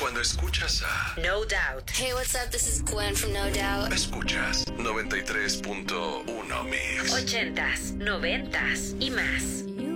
Cuando escuchas a No Doubt. Hey, what's up? This is Gwen from No Doubt. Escuchas 93.1 Mix. 80s, 90s y más. You